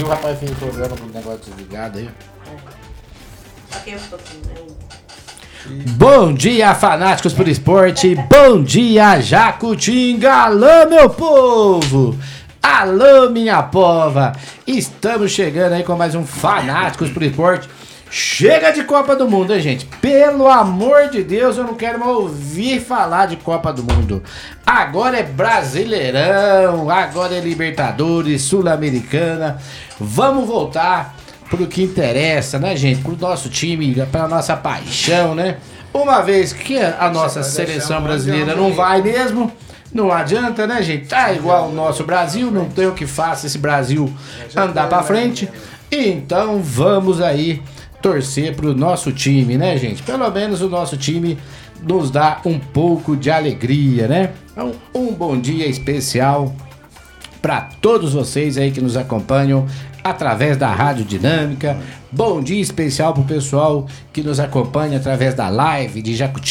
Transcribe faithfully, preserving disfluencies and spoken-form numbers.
o rapaz fez o programa com o negócio desligado aí. Só que eu tô aqui, né? Bom dia, fanáticos por esporte. Bom dia, Jacutinga. Alô, meu povo. Alô, minha pova. Estamos chegando aí com mais um Fanáticos por Esporte. Chega de Copa do Mundo, hein, gente? Pelo amor de Deus, eu não quero mais ouvir falar de Copa do Mundo. Agora é Brasileirão, agora é Libertadores, Sul-Americana. Vamos voltar pro que interessa, né, gente? Pro nosso time, pra nossa paixão, né? Uma vez que a nossa seleção brasileira não vai mesmo, não adianta, né, gente? Tá igual o nosso Brasil, não tem o que faça esse Brasil andar pra frente. Então vamos aí torcer pro nosso time, né, gente? Pelo menos o nosso time nos dá um pouco de alegria, né? Então, um bom dia especial para todos vocês aí que nos acompanham através da Rádio Dinâmica. Bom dia especial pro pessoal que nos acompanha através da live de Jacutinga.